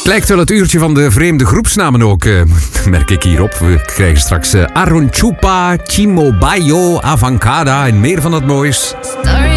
lijkt wel het uurtje van de vreemde groepsnamen ook, merk ik hierop. We krijgen straks Aronchupa, Chimobayo, Avancada en meer van dat moois. Story